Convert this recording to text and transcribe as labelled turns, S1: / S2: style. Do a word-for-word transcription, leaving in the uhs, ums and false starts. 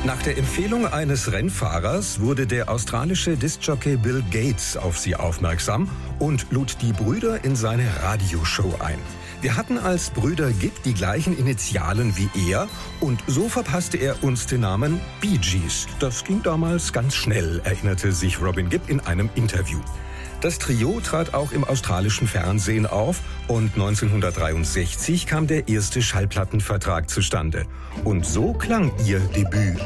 S1: Nach der Empfehlung eines Rennfahrers wurde der australische Diskjockey Bill Gates auf sie aufmerksam und lud die Brüder in seine Radioshow ein. Wir hatten als Brüder Gibb die gleichen Initialen wie er und so verpasste er uns den Namen Bee Gees. Das ging damals ganz schnell, erinnerte sich Robin Gibb in einem Interview. Das Trio trat auch im australischen Fernsehen auf und neunzehnhundertdreiundsechzig kam der erste Schallplattenvertrag zustande. Und so klang ihr Debüt.